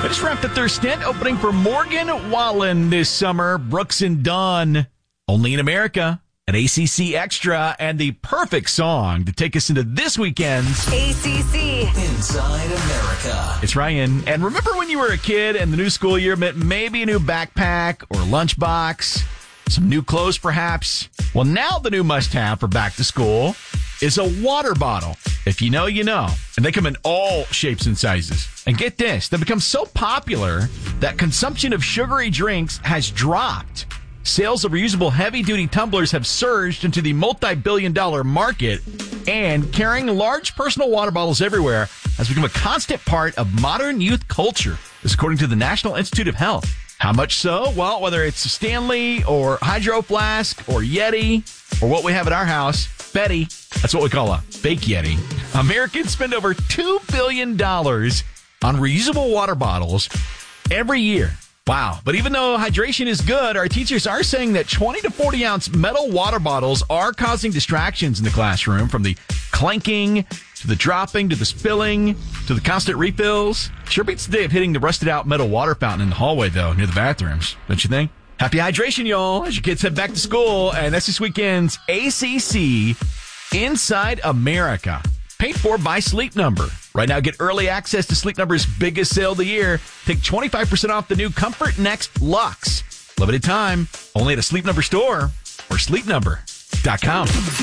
just wrapped up their stint opening for Morgan Wallen this summer. Brooks and Dunn, only in America at ACC Extra, and the perfect song to take us into this weekend's ACC Inside America. It's Ryan. And remember when you were a kid and the new school year meant maybe a new backpack or lunchbox, some new clothes perhaps? Well, now the new must-have for back to school is a water bottle. If you know, you know. And they come in all shapes and sizes. And get this, they've become so popular that consumption of sugary drinks has dropped. Sales of reusable heavy-duty tumblers have surged into the multi-billion-dollar market, and carrying large personal water bottles everywhere has become a constant part of modern youth culture, this according to the National Institute of Health. How much so? Well, whether it's Stanley or Hydro Flask or Yeti or what we have at our house, Betty, that's what we call a fake Yeti. Americans spend over $2 billion on reusable water bottles every year. Wow. But even though hydration is good, our teachers are saying that 20 to 40 ounce metal water bottles are causing distractions in the classroom, from the clanking to the dropping to the spilling to the constant refills. Sure beats the day of hitting the rusted out metal water fountain in the hallway, though, near the bathrooms, don't you think? Happy hydration, y'all, as your kids head back to school. And that's this weekend's ACC Inside America, paid for by Sleep Number. Right now, get early access to Sleep Number's biggest sale of the year. Take 25% off the new Comfort Next Luxe. Limited time, only at a Sleep Number store or sleepnumber.com.